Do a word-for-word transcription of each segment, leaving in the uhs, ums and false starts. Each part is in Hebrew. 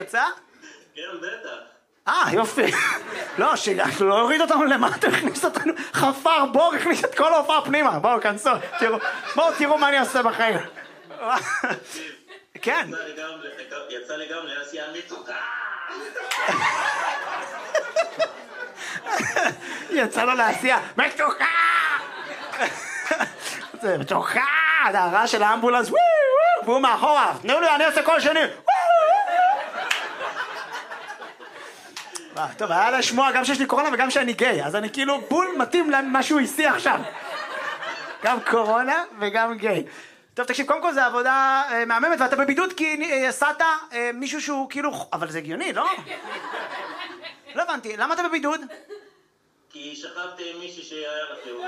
יצא? כן, בטח. אה, יופי. לא, שלא הוריד אותנו למטה, הכניס אותנו, חפר בור, הכניס את כל ההופעה פנימה. בואו, כנסו, תראו. בואו, תראו מה אני עושה בחיים. כן. יצא לי גם לעשייה מתוקה. יצא לו לעשייה מתוקה. זה מתוקה. זה הרעש של האמבולנס. והוא מאחורה. תנו לי, אני עושה כל שני. טוב, היה לשמוע גם שיש לי קורונה וגם שאני גיי, אז אני כאילו בול מתאים למה שהוא עשי עכשיו. גם קורונה וגם גיי. טוב, תקשיב, קודם כל זה עבודה אה, מהממת, ואתה בבידוד כי עשת אה, מישהו שהוא כאילו... אבל זה הגיוני, לא? לא הבנתי, למה אתה בבידוד? כי שכבתי עם מישהי שהיה רחיובי.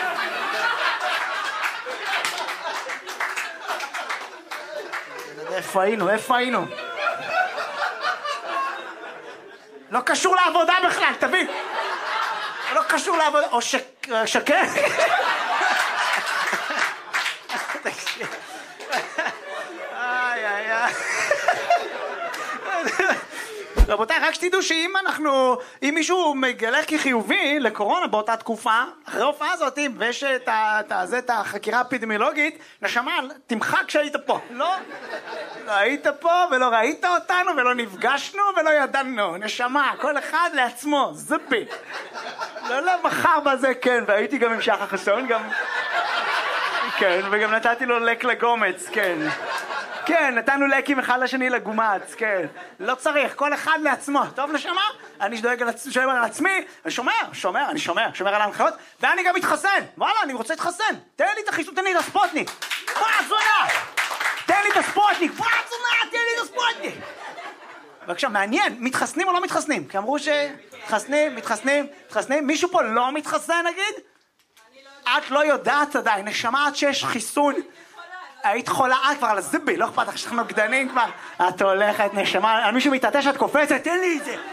איפה היינו? איפה היינו? לא קשור לעבודה בכלל, תבין. לא קשור לעבודה, או שקר. איי, איי, איי. רבותיי, רק שתדעו שאם אנחנו, אם מישהו מגלה כחיובי לקורונה באותה תקופה, אחרי ההופעה הזאת, ויש את החקירה האפידמיולוגית, נשמה, תמחק כשהיית פה. לא, לא היית פה ולא ראית אותנו ולא נפגשנו ולא ידענו. נשמה, כל אחד לעצמו, זפי. לא, לא, מחר בזה, כן, והייתי גם עם שחר חסון, גם... כן, וגם נתתי לו לק לגומץ, כן. כן, נתנו לקים אחד לשני לגומץ, כן. לא צריך, כל אחד לעצמו. טוב, נשמה? אני דואג על עצמי, אני שומר, שומר, אני שומר, שומר על ההנחיות, ואני גם מתחסן. וואלה, אני רוצה להתחסן. תן לי את החיסון, תן לי את הספוטניק. מה, זונה? תן לי את הספוטניק. מה, זונה? תן לי את הספוטניק. בבקשה, מעניין, מתחסנים או לא מתחסנים? כי אמרו שמתחסנים, מתחסנים, מתחסנים. מישהו פה לא מתחסן, נגיד? את לא יודעת עדיין, נשמה עד שיש חיסון. היית חולה, את כבר על הזיבי, לא אכפת לך שאנחנו גדנים כבר. את הולכת, נשמה, על מישהו מתעטש, את קופצת, תן לי את זה.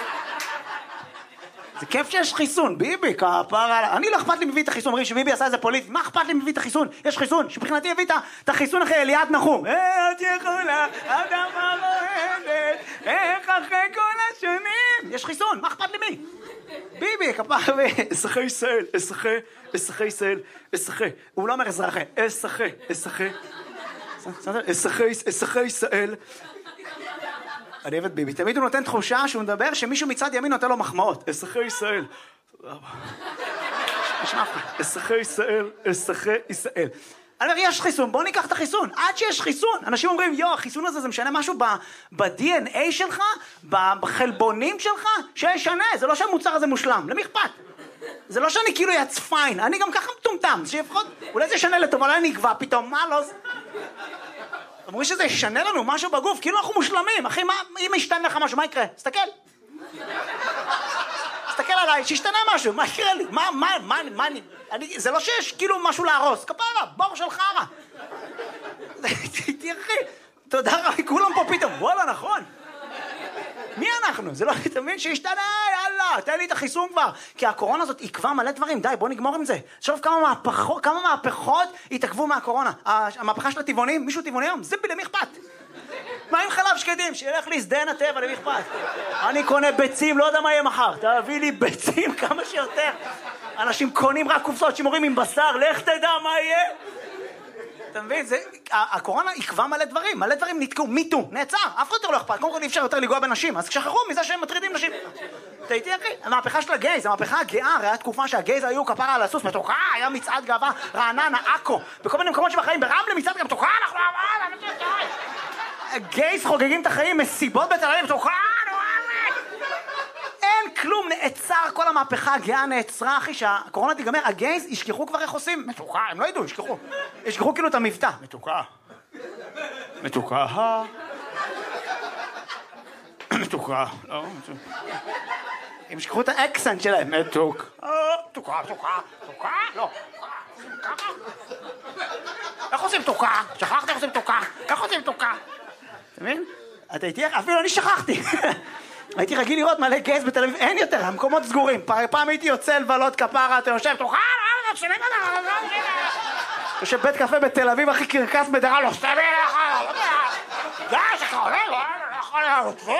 זה כיף שיש חיסון, ביבי, כפרה. אני לא אכפת לי מביא את החיסון, אומרים שביבי עשה איזה פוליטי, מה אכפת לי מביא את החיסון? יש חיסון, שבחינתי הביא את החיסון אחרי אליעד נחום. אה, את יכולה, אדמה רועדת, איך אחרי כל השנים? יש חיסון, מה אכפת לי מי? ביבי, כפרה, אזרחי ישראל, אזרחי, אזרחי ישראל, אזרחי. הוא לא אומר אזרחי, אזרחי, אזרחי. אזרחי, אזרחי ישראל. אני אוהב את ביבי, תמיד הוא נותן תחושה שהוא מדבר שמישהו מצד ימין נותן לו מחמאות. אזרחי ישראל. אזרחי ישראל, אזרחי ישראל. אני אומר, יש חיסון, בוא ניקח את החיסון. עד שיש חיסון, אנשים אומרים, יו, החיסון הזה זה משנה משהו ב-די אן איי שלך, בחלבונים שלך, שישנה, זה לא שהמוצר הזה מושלם, למי אכפת? זה לא שאני כאילו יצ פיין, אני גם ככה מטומטם, שיפחות, אולי זה ישנה לטוב, אולי אני אקבע פתאום, מה לא זה? אמרו שזה ישנה לנו משהו בגוף, כאילו אנחנו מושלמים, אחי, מה, אם ישתנה לך משהו, מה יקרה? תסתכל. תסתכל עליי, שישתנה משהו, מה יקרה לי? מה, מה, מה, מה, אני, אני, זה לא שיש כאילו משהו להרוס, כפרה, בור של חרה. תראי, תודה רבה, כולם פה פתאום, וואלה, נכון. מי אנחנו? זה לא תמיד שישתנה, יאללה, תן לי את החיסון כבר. כי הקורונה הזאת עקבה מלא דברים, די, בוא נגמור עם זה. שוב כמה מהפכות, כמה מהפכות התעכבו מהקורונה. המהפכה של הטבעונים, מישהו טבעוני היום, זיבי, למי אכפת? מה עם חלב שקדים? שילך לי שדן הטבע, למי אכפת? אני קונה ביצים, לא יודע מה יהיה מחר. תביא לי ביצים כמה שיותר. אנשים קונים רק קופסאות שימורים עם בשר, לך תדע מה יהיה. אתה מבין? זה, הקורונה עקבה מלא דברים, מלא דברים נתקעו, מיטו, נעצר, אף אחד יותר לא אכפת, קודם כל אי אפשר יותר לגוע בנשים, אז שכחו מזה שהם מטרידים נשים. אתה איתי אחי? המהפכה של הגייז, המהפכה הגאה, הרי התקופה שהגייז היו כפרה על הסוס, מתוקה, היה מצעד גאווה, רעננה, עכו, בכל מיני מקומות שבחיים, ברמלה מצעד גם מתוקה, אנחנו עבד, הגייז חוגגים את החיים, מסיבות בתל אביב, מתוקה, אין כלום, נעצר, כל המהפכה הגאה נעצרה, אחי, שהקורונה תיגמר, הגייז ישכחו כבר איך עושים, מתוקה, הם לא ידעו, ישכחו, ישכחו כאילו את המבטא, מתוקה, מתוקה, מתוקה, לא, הם ישכחו את האקסנט שלהם, מתוק, מתוקה, מתוקה, מתוקה, לא, איך עושים מתוקה? שכחת איך עושים מתוקה? איך עושים מתוקה? אתה מבין? אתה איתי, אפילו אני שכחתי. הייתי רגיל לראות מלא גייז בתל אביב, אין יותר, המקומות סגורים. פעם הייתי יוצא לבלות כפרה, אתה יושב, תוכל, לא, שני בדרה, לא, יושב בית קפה בתל אביב, הכי קרקס בדרה, לא, שני בדרה, לא, די, שכה עולה, לא, לא יכול out.